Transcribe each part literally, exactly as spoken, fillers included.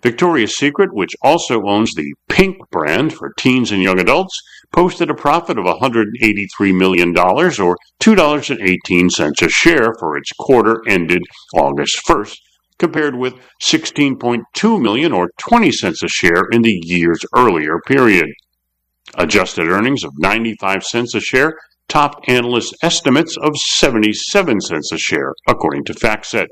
Victoria's Secret, which also owns the Pink brand for teens and young adults, posted a profit of one hundred eighty-three million dollars, or two dollars and eighteen cents a share for its quarter ended August first, compared with sixteen point two million dollars or twenty cents a share in the year's earlier period. Adjusted earnings of ninety-five cents a share topped analyst estimates of seventy-seven cents a share, according to FactSet.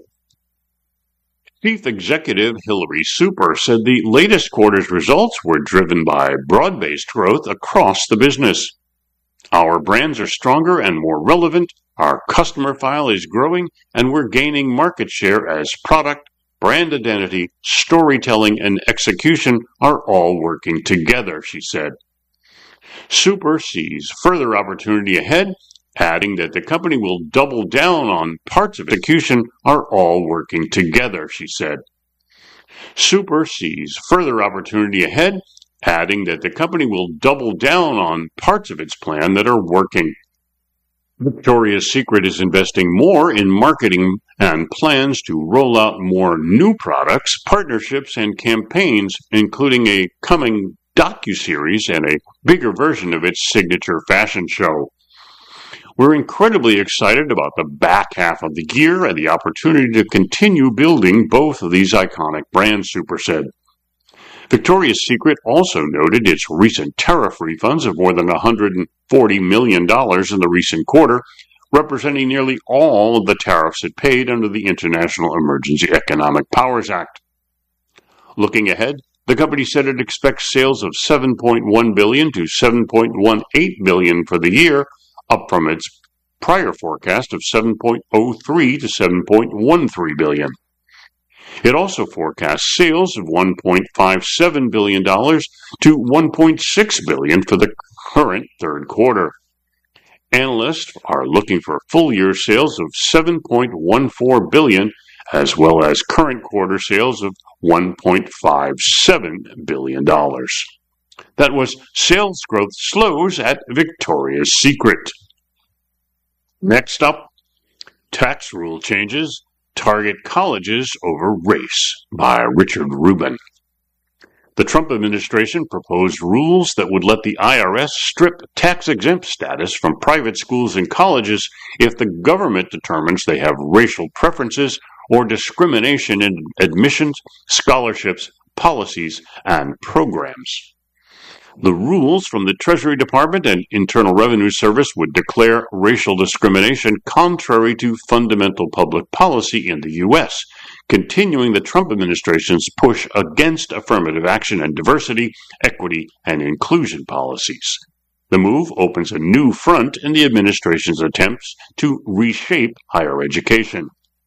Chief Executive Hillary Super said the latest quarter's results were driven by broad-based growth across the business. Our brands are stronger and more relevant, our customer file is growing, and we're gaining market share as product, brand identity, storytelling, and execution are all working together, she said. Super sees further opportunity ahead, adding that the company will double down on parts of execution are all working together, she said. Super sees further opportunity ahead, adding that the company will double down on parts of its plan that are working. Victoria's Secret is investing more in marketing and plans to roll out more new products, partnerships, and campaigns, including a coming docuseries and a bigger version of its signature fashion show. We're incredibly excited about the back half of the year and the opportunity to continue building both of these iconic brands, Super said. Victoria's Secret also noted its recent tariff refunds of more than one hundred forty million dollars in the recent quarter, representing nearly all of the tariffs it paid under the International Emergency Economic Powers Act. Looking ahead, the company said it expects sales of seven point one billion dollars to seven point one eight billion dollars for the year, up from its prior forecast of seven point oh three to seven point one three billion dollars. It also forecasts sales of one point five seven billion dollars to one point six billion dollars for the current third quarter. Analysts are looking for full-year sales of seven point one four billion dollars as well as current quarter sales of one point five seven billion dollars. That was Sales Growth Slows at Victoria's Secret. Next up, Tax Rule Changes Target Colleges Over Race by Richard Rubin. The Trump administration proposed rules that would let the I R S strip tax-exempt status from private schools and colleges if the government determines they have racial preferences or discrimination in admissions, scholarships, policies, and programs. The rules from the Treasury Department and Internal Revenue Service would declare racial discrimination contrary to fundamental public policy in the U S, continuing the Trump administration's push against affirmative action and diversity, equity, and inclusion policies. The move opens a new front in the administration's attempts to reshape higher education.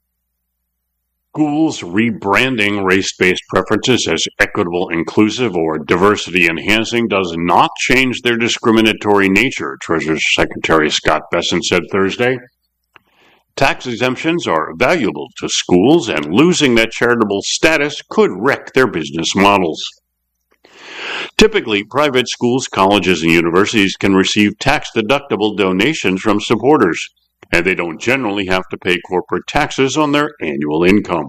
Schools rebranding race-based preferences as equitable, inclusive, or diversity-enhancing does not change their discriminatory nature, Treasury Secretary Scott Bessent said Thursday. Tax exemptions are valuable to schools, and losing that charitable status could wreck their business models. Typically, private schools, colleges, and universities can receive tax-deductible donations from supporters, and they don't generally have to pay corporate taxes on their annual income.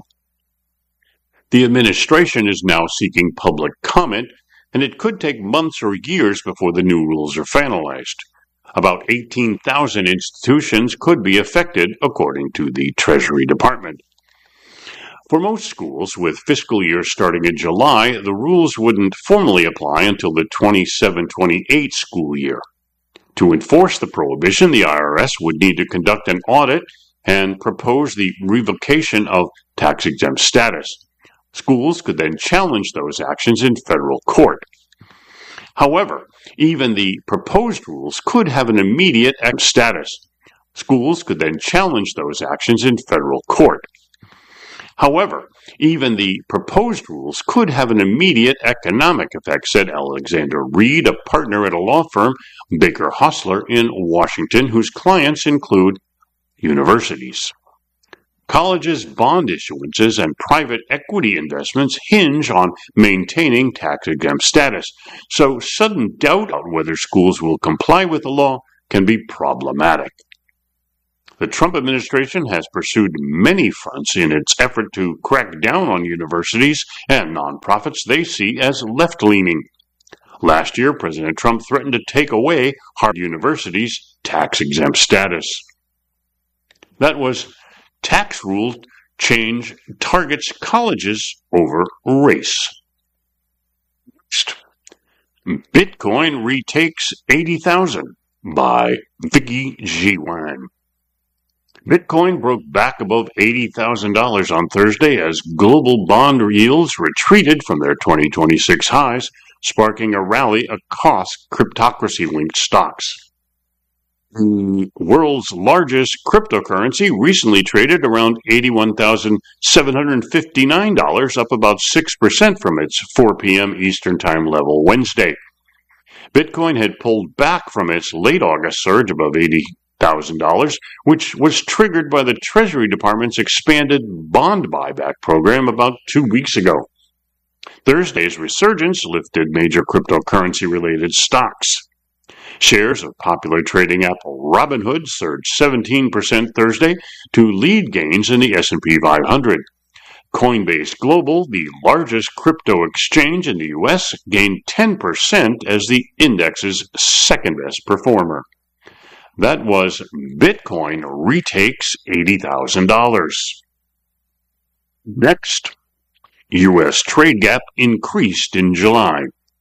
The administration is now seeking public comment, and it could take months or years before the new rules are finalized. About eighteen thousand institutions could be affected, according to the Treasury Department. For most schools, with fiscal years starting in July, the rules wouldn't formally apply until the twenty-seven twenty-eight school year. To enforce the prohibition, the I R S would need to conduct an audit and propose the revocation of tax-exempt status. Schools could then challenge those actions in federal court. However, even the proposed rules could have an immediate status. Schools could then challenge those actions in federal court. However, even the proposed rules could have an immediate economic effect, said Alexander Reed, a partner at a law firm, Baker Hostler, in Washington, whose clients include universities. Colleges' bond issuances and private equity investments hinge on maintaining tax-exempt status, so sudden doubt on whether schools will comply with the law can be problematic. The Trump administration has pursued many fronts in its effort to crack down on universities and nonprofits they see as left-leaning. Last year, President Trump threatened to take away Harvard University's tax-exempt status. That was tax rule change targets colleges over race. Next, Bitcoin retakes eighty thousand by Vicky Jiwan. Bitcoin broke back above eighty thousand dollars on Thursday as global bond yields retreated from their twenty twenty-six highs, sparking a rally across cryptocurrency-linked stocks. The world's largest cryptocurrency recently traded around eighty-one thousand seven hundred fifty-nine dollars, up about six percent from its four p.m. Eastern Time level Wednesday. Bitcoin had pulled back from its late August surge above eighty thousand dollars, which was triggered by the Treasury Department's expanded bond buyback program about two weeks ago. Thursday's resurgence lifted major cryptocurrency-related stocks. Shares of popular trading app Robinhood surged seventeen percent Thursday to lead gains in the S and P five hundred. Coinbase Global, the largest crypto exchange in the U S, gained ten percent as the index's second-best performer. That was Bitcoin retakes eighty thousand dollars. Next, U S trade gap increased in July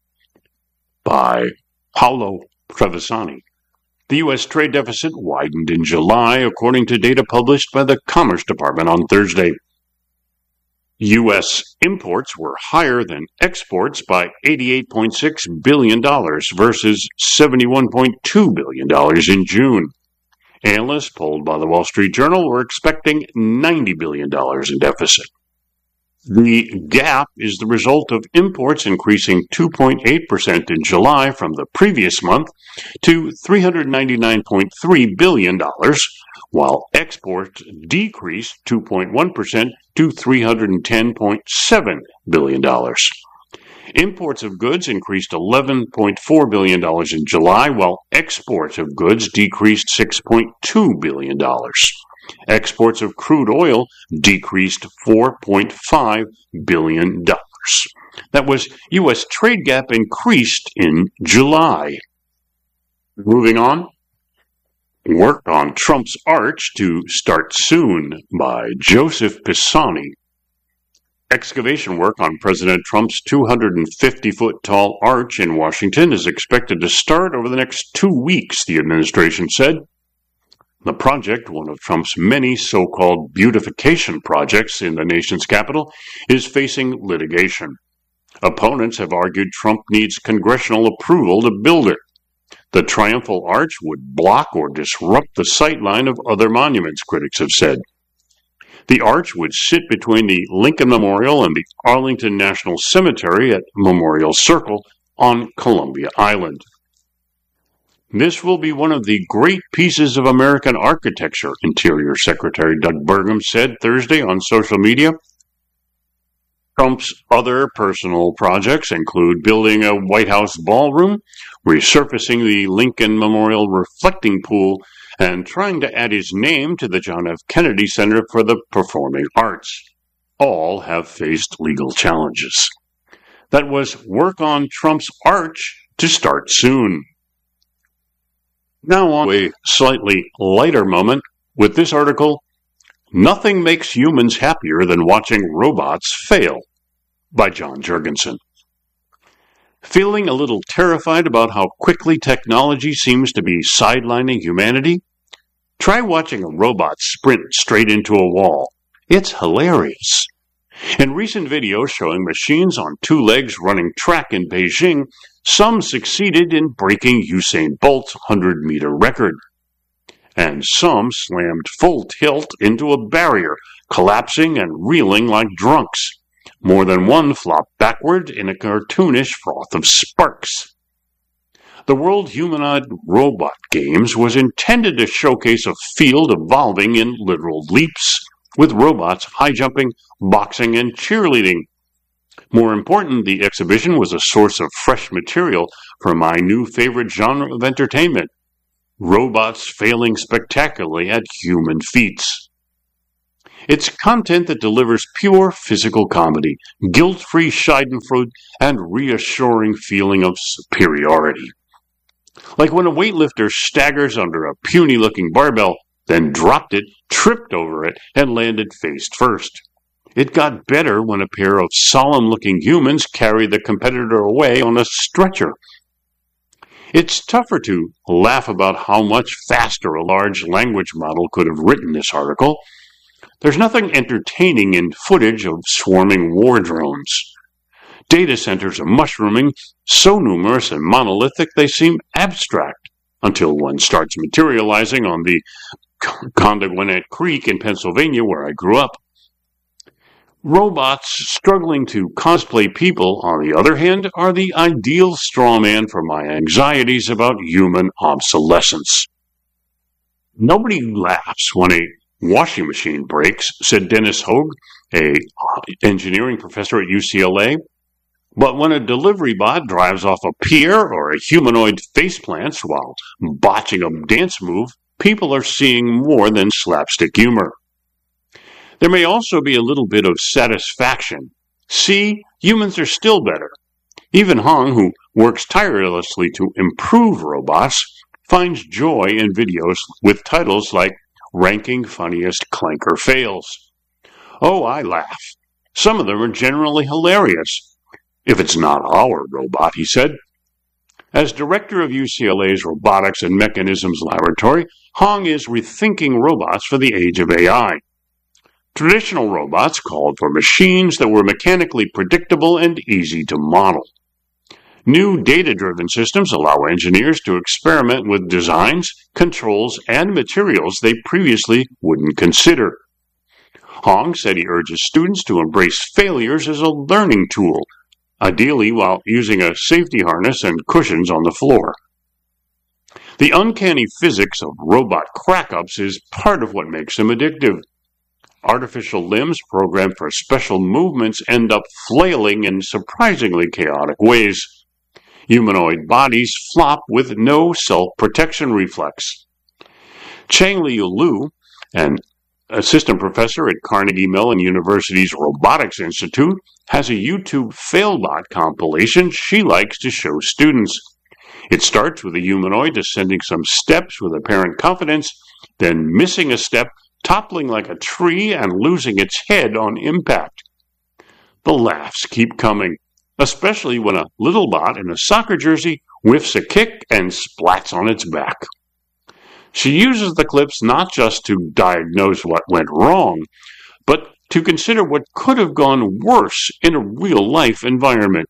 by Paolo Trevisani. The U S trade deficit widened in July, according to data published by the Commerce Department on Thursday. U S imports were higher than exports by eighty-eight point six billion dollars versus seventy-one point two billion dollars in June. Analysts polled by the Wall Street Journal were expecting ninety billion dollars in deficit. The gap is the result of imports increasing two point eight percent in July from the previous month to three hundred ninety-nine point three billion dollars, while exports decreased two point one percent to three hundred ten point seven billion dollars. Imports of goods increased eleven point four billion dollars in July, while exports of goods decreased six point two billion dollars. Exports of crude oil decreased four point five billion dollars. That was U S trade gap increased in July. Moving on. Work on Trump's arch to start soon by Joseph Pisani. Excavation work on President Trump's two hundred fifty foot tall arch in Washington is expected to start over the next two weeks, the administration said. The project, one of Trump's many so-called beautification projects in the nation's capital, is facing litigation. Opponents have argued Trump needs congressional approval to build it. The triumphal arch would block or disrupt the sightline of other monuments, critics have said. The arch would sit between the Lincoln Memorial and the Arlington National Cemetery at Memorial Circle on Columbia Island. This will be one of the great pieces of American architecture, Interior Secretary Doug Burgum said Thursday on social media. Trump's other personal projects include building a White House ballroom, resurfacing the Lincoln Memorial reflecting pool, and trying to add his name to the John F. Kennedy Center for the Performing Arts. All have faced legal challenges. That was work on Trump's arch to start soon. Now on to a slightly lighter moment with this article, Nothing Makes Humans Happier Than Watching Robots Fail, by John Jurgensen. Feeling a little terrified about how quickly technology seems to be sidelining humanity? Try watching a robot sprint straight into a wall. It's hilarious. In recent videos showing machines on two legs running track in Beijing, some succeeded in breaking Usain Bolt's hundred-meter record. And some slammed full tilt into a barrier, collapsing and reeling like drunks. More than one flopped backward in a cartoonish froth of sparks. The World Humanoid Robot Games was intended to showcase a field evolving in literal leaps, with robots high-jumping, boxing, and cheerleading. More important, the exhibition was a source of fresh material for my new favorite genre of entertainment, robots failing spectacularly at human feats. It's content that delivers pure physical comedy, guilt-free schadenfreude, and reassuring feeling of superiority. Like when a weightlifter staggers under a puny-looking barbell, then dropped it, tripped over it, and landed face first. It got better when a pair of solemn-looking humans carried the competitor away on a stretcher. It's tougher to laugh about how much faster a large language model could have written this article. There's nothing entertaining in footage of swarming war drones. Data centers are mushrooming, so numerous and monolithic they seem abstract, until one starts materializing on the Condoguinet Creek in Pennsylvania, where I grew up. Robots struggling to cosplay people, on the other hand, are the ideal straw man for my anxieties about human obsolescence. Nobody laughs when a washing machine breaks, said Dennis Hogue, a engineering professor at U C L A. But when a delivery bot drives off a pier or a humanoid faceplants while botching a dance move, people are seeing more than slapstick humor. There may also be a little bit of satisfaction. See, humans are still better. Even Hong, who works tirelessly to improve robots, finds joy in videos with titles like Ranking Funniest Clanker Fails. Oh, I laugh. Some of them are generally hilarious. If it's not our robot, he said. As director of U C L A's Robotics and Mechanisms Laboratory, Hong is rethinking robots for the age of A I. Traditional robots called for machines that were mechanically predictable and easy to model. New data-driven systems allow engineers to experiment with designs, controls, and materials they previously wouldn't consider. Hong said he urges students to embrace failures as a learning tool, ideally while using a safety harness and cushions on the floor. The uncanny physics of robot crack-ups is part of what makes them addictive. Artificial limbs programmed for special movements end up flailing in surprisingly chaotic ways. Humanoid bodies flop with no self-protection reflex. Chang-Liu Lu, an assistant professor at Carnegie Mellon University's Robotics Institute, has a YouTube failbot compilation she likes to show students. It starts with a humanoid descending some steps with apparent confidence, then missing a step, toppling like a tree, and losing its head on impact. The laughs keep coming, especially when a little bot in a soccer jersey whiffs a kick and splats on its back. She uses the clips not just to diagnose what went wrong, but to consider what could have gone worse in a real-life environment.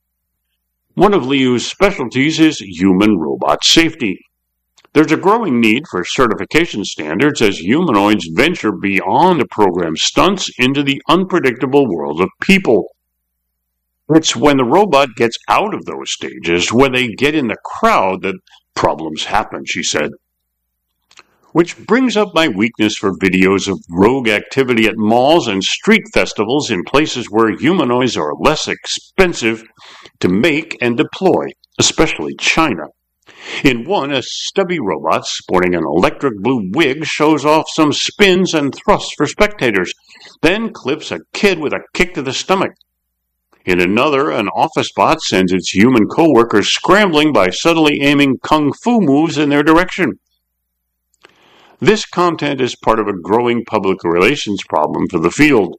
One of Liu's specialties is human-robot safety. There's a growing need for certification standards as humanoids venture beyond program stunts into the unpredictable world of people. It's when the robot gets out of those stages, when they get in the crowd, that problems happen, she said. Which brings up my weakness for videos of rogue activity at malls and street festivals in places where humanoids are less expensive to make and deploy, especially China. In one, a stubby robot sporting an electric blue wig shows off some spins and thrusts for spectators, then clips a kid with a kick to the stomach. In another, an office bot sends its human co-workers scrambling by subtly aiming kung fu moves in their direction. This content is part of a growing public relations problem for the field.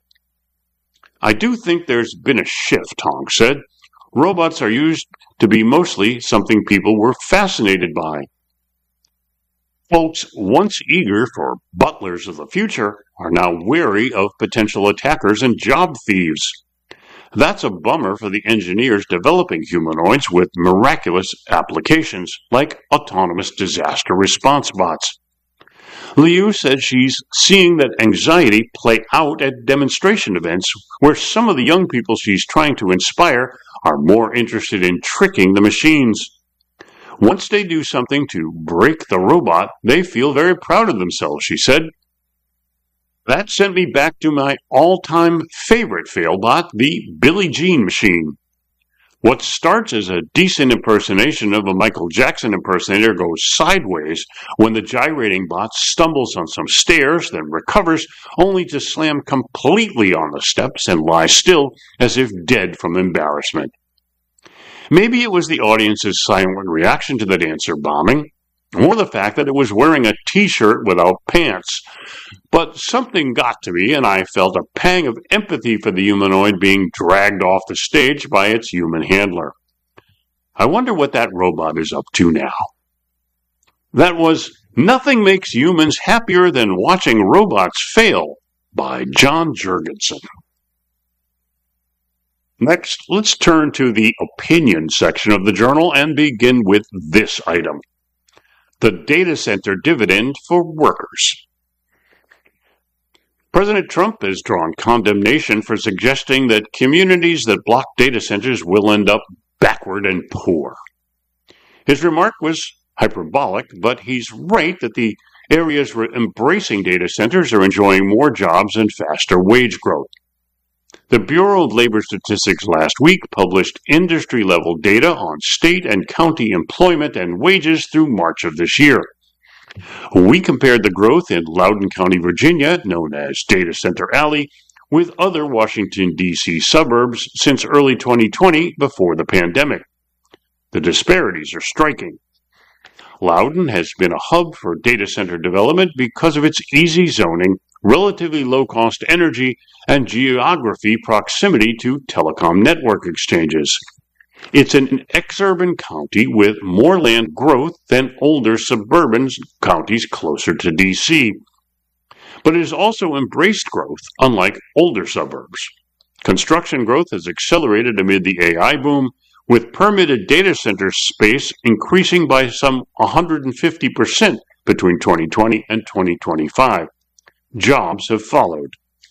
I do think there's been a shift, Hong said. Robots are used to be mostly something people were fascinated by. Folks once eager for butlers of the future are now wary of potential attackers and job thieves. That's a bummer for the engineers developing humanoids with miraculous applications like autonomous disaster response bots. Liu said she's seeing that anxiety play out at demonstration events where some of the young people she's trying to inspire are more interested in tricking the machines. Once they do something to break the robot, they feel very proud of themselves, she said. That sent me back to my all-time favorite failbot, the Billie Jean machine. What starts as a decent impersonation of a Michael Jackson impersonator goes sideways when the gyrating bot stumbles on some stairs, then recovers, only to slam completely on the steps and lie still as if dead from embarrassment. Maybe it was the audience's silent reaction to the dancer bombing, or the fact that it was wearing a t-shirt without pants. But something got to me, and I felt a pang of empathy for the humanoid being dragged off the stage by its human handler. I wonder what that robot is up to now. That was Nothing Makes Humans Happier Than Watching Robots Fail by John Jurgensen. Next, let's turn to the opinion section of the journal and begin with this item: the data center dividend for workers. President Trump has drawn condemnation for suggesting that communities that block data centers will end up backward and poor. His remark was hyperbolic, but he's right that the areas embracing data centers are enjoying more jobs and faster wage growth. The Bureau of Labor Statistics last week published industry-level data on state and county employment and wages through March of this year. We compared the growth in Loudoun County, Virginia, known as Data Center Alley, with other Washington, D C suburbs since early twenty twenty, before the pandemic. The disparities are striking. Loudoun has been a hub for data center development because of its easy zoning, relatively low-cost energy, and geography proximity to telecom network exchanges. It's an exurban county with more land growth than older suburban counties closer to D C, but it has also embraced growth, unlike older suburbs. Construction growth has accelerated amid the A I boom, with permitted data center space increasing by some one hundred fifty percent between twenty twenty and twenty twenty-five. Jobs have followed.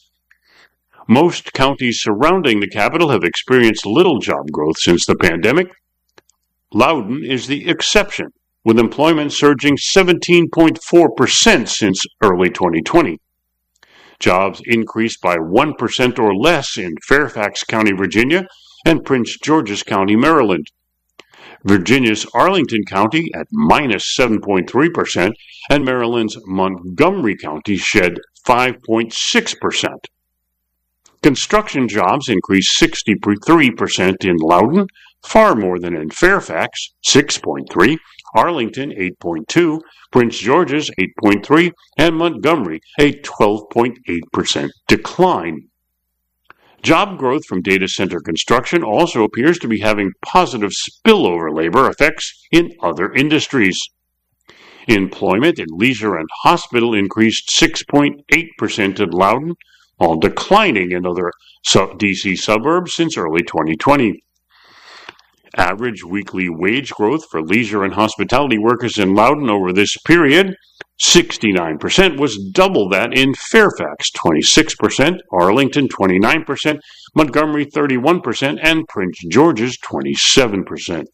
Most counties surrounding the capital have experienced little job growth since the pandemic. Loudoun is the exception, with employment surging seventeen point four percent since early twenty twenty. Jobs increased by one percent or less in Fairfax County, Virginia, and Prince George's County, Maryland. Virginia's Arlington County at minus seven point three percent, and Maryland's Montgomery County shed five point six percent. Construction jobs increased sixty-three percent in Loudoun, far more than in Fairfax, six point three, Arlington, eight point two, Prince George's, eight point three, and Montgomery, a twelve point eight percent decline. Job growth from data center construction also appears to be having positive spillover labor effects in other industries. Employment in leisure and hospital increased six point eight percent in Loudoun, while declining in other D C suburbs since early twenty twenty. Average weekly wage growth for leisure and hospitality workers in Loudoun over this period, sixty-nine percent, was double that in Fairfax, twenty-six percent, Arlington, twenty-nine percent, Montgomery, thirty-one percent, and Prince George's, twenty-seven percent.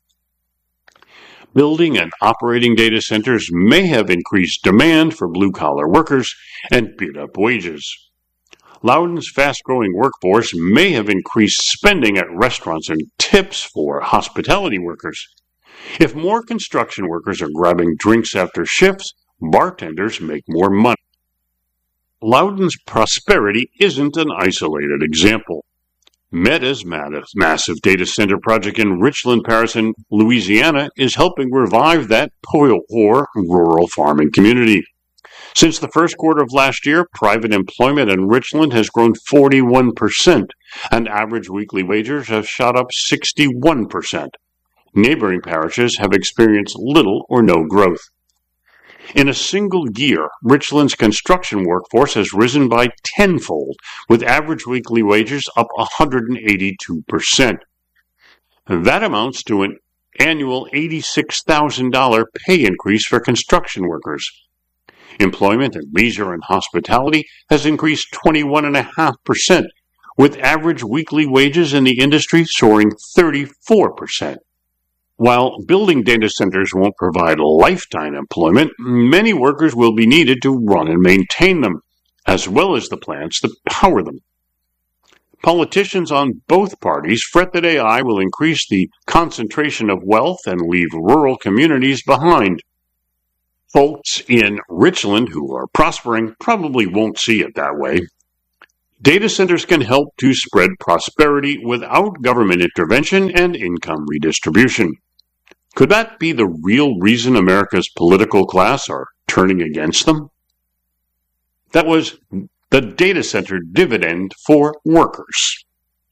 Building and operating data centers may have increased demand for blue-collar workers and bid up wages. Loudoun's fast-growing workforce may have increased spending at restaurants and tips for hospitality workers. If more construction workers are grabbing drinks after shifts, bartenders make more money. Loudoun's prosperity isn't an isolated example. Meta's massive data center project in Richland Parish in Louisiana is helping revive that poor rural farming community. Since the first quarter of last year, private employment in Richland has grown forty-one percent, and average weekly wages have shot up sixty-one percent. Neighboring parishes have experienced little or no growth. In a single year, Richland's construction workforce has risen by tenfold, with average weekly wages up one hundred eighty-two percent. That amounts to an annual eighty-six thousand dollars pay increase for construction workers. Employment in leisure and hospitality has increased twenty-one point five percent, with average weekly wages in the industry soaring thirty-four percent. While building data centers won't provide lifetime employment, many workers will be needed to run and maintain them, as well as the plants that power them. Politicians on both parties fret that A I will increase the concentration of wealth and leave rural communities behind. Folks in Richland who are prospering probably won't see it that way. Data centers can help to spread prosperity without government intervention and income redistribution. Could that be the real reason America's political class are turning against them? That was the data center dividend for workers.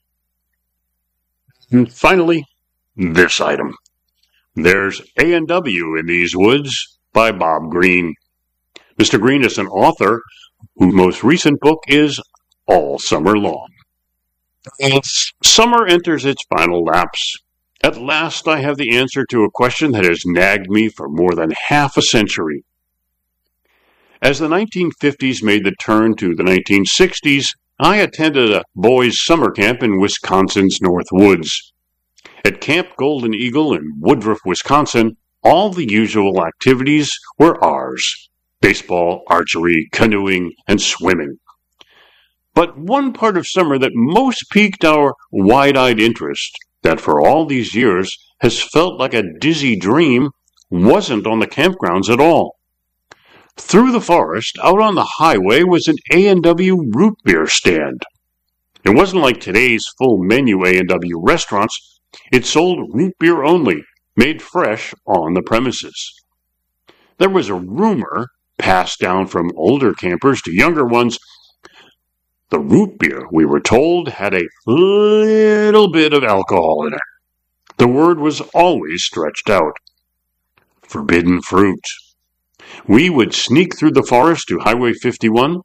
And finally, this item. There's A and W in These Woods by Bob Greene. Mister Greene is an author whose most recent book is All Summer Long. Summer enters its final laps. At last I have the answer to a question that has nagged me for more than half a century. As the nineteen fifties made the turn to the nineteen sixties, I attended a boys' summer camp in Wisconsin's North Woods. At Camp Golden Eagle in Woodruff, Wisconsin, all the usual activities were ours: baseball, archery, canoeing, and swimming. But one part of summer that most piqued our wide-eyed interest, that for all these years has felt like a dizzy dream, wasn't on the campgrounds at all. Through the forest, out on the highway, was an A and W root beer stand. It wasn't like today's full-menu A and W restaurants. It sold root beer only, made fresh on the premises. There was a rumor, passed down from older campers to younger ones. The root beer, we were told, had a little bit of alcohol in it. The word was always stretched out. Forbidden fruit. We would sneak through the forest to Highway fifty-one.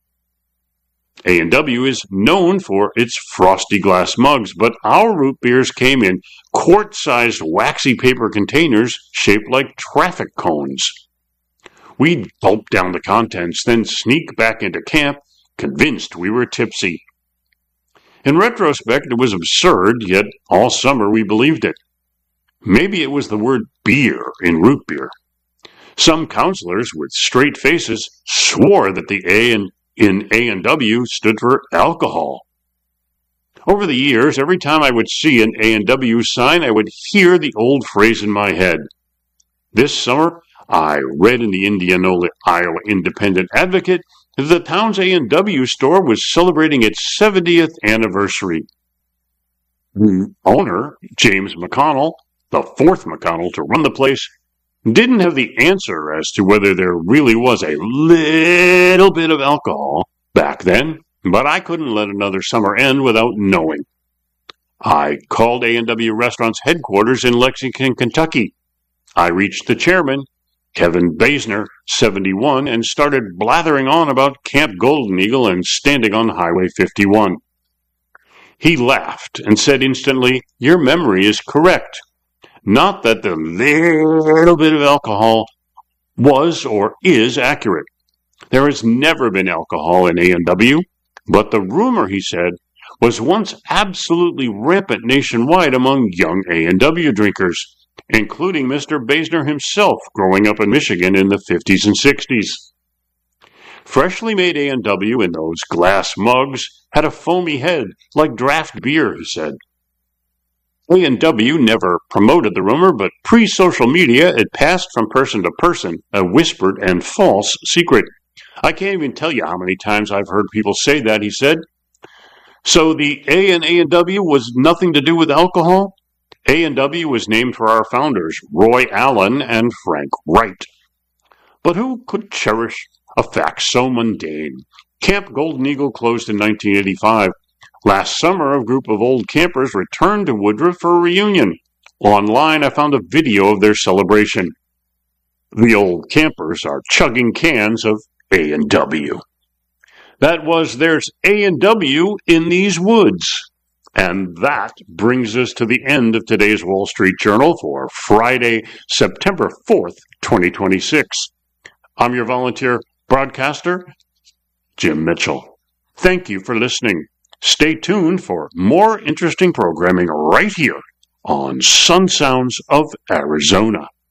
A and W is known for its frosty glass mugs, but our root beers came in quart-sized waxy paper containers shaped like traffic cones. We'd gulp down the contents, then sneak back into camp, convinced we were tipsy. In retrospect, it was absurd, yet all summer we believed it. Maybe it was the word beer in root beer. Some counselors with straight faces swore that the A in, in A and W stood for alcohol. Over the years, every time I would see an A and W sign, I would hear the old phrase in my head. This summer, I read in the Indianola, Iowa Independent Advocate that the town's A and W store was celebrating its seventieth anniversary. The owner, James McConnell, the fourth McConnell to run the place, didn't have the answer as to whether there really was a little bit of alcohol back then, but I couldn't let another summer end without knowing. I called A and W Restaurant's headquarters in Lexington, Kentucky. I reached the chairman, Kevin Basner, seventy-one, and started blathering on about Camp Golden Eagle and standing on Highway fifty-one. He laughed and said instantly, "Your memory is correct. Not that the little bit of alcohol was or is accurate. There has never been alcohol in A and W, but the rumor," he said, "was once absolutely rampant nationwide among young A and W drinkers, including Mister Basner himself growing up in Michigan in the fifties and sixties. Freshly made A and W in those glass mugs had a foamy head, like draft beer," he said. A and W never promoted the rumor, but pre-social media, it passed from person to person, a whispered and false secret. "I can't even tell you how many times I've heard people say that," he said. So the A in A and W was nothing to do with alcohol? A and W was named for our founders, Roy Allen and Frank Wright. But who could cherish a fact so mundane? Camp Golden Eagle closed in nineteen eighty-five. Last summer, a group of old campers returned to Woodruff for a reunion. Online, I found a video of their celebration. The old campers are chugging cans of A and W. That was There's A and W in These Woods. And that brings us to the end of today's Wall Street Journal for Friday, September fourth, twenty twenty-six. I'm your volunteer broadcaster, Jim Mitchell. Thank you for listening. Stay tuned for more interesting programming right here on Sun Sounds of Arizona.